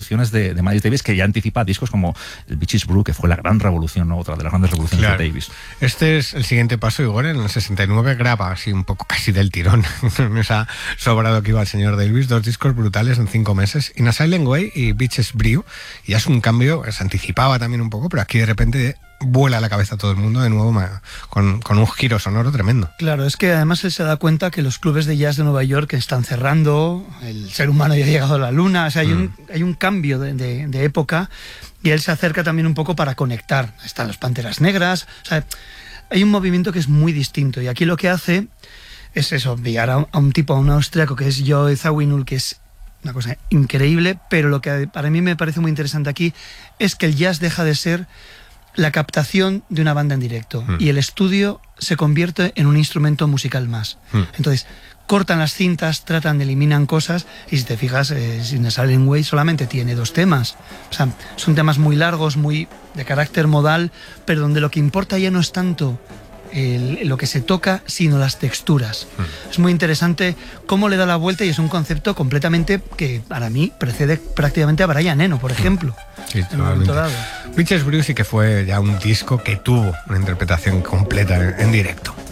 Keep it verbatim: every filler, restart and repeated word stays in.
producciones de, de Miles Davis, que ya anticipa discos como el Bitches Brew, que fue la gran revolución, ¿no? Otra de las grandes revoluciones claro. de Davis. Este es el siguiente paso. Igor en el sesenta y nueve graba así un poco casi del tirón, nos ha sobrado que iba el señor Davis, dos discos brutales en cinco meses, In a Silent Way y Bitches Brew, y ya es un cambio, se anticipaba también un poco, pero aquí de repente vuela la cabeza a todo el mundo de nuevo con, con un giro sonoro tremendo. Claro, es que además él se da cuenta que los clubes de jazz de Nueva York están cerrando, el ser humano ya ha llegado a la luna, o sea, hay, mm. un, hay un cambio de, de, de época, y él se acerca también un poco para conectar. Están los Panteras Negras, o sea, hay un movimiento que es muy distinto, y aquí lo que hace es eso, enviar a, a un tipo, a un austriaco que es Joe Zawinul, que es una cosa increíble, pero lo que para mí me parece muy interesante aquí es que el jazz deja de ser la captación de una banda en directo mm. y el estudio se convierte en un instrumento musical más. Mm. Entonces, cortan las cintas, tratan, eliminan cosas, y si te fijas, eh, In a Silent Way solamente tiene dos temas. O sea, son temas muy largos, muy de carácter modal, pero donde lo que importa ya no es tanto el, lo que se toca, sino las texturas. Mm. Es muy interesante cómo le da la vuelta, y es un concepto completamente que para mí precede prácticamente a Brian Eno, por ejemplo. Sí, totalmente. Bitches Brew sí que fue ya un disco que tuvo una interpretación completa en, en directo.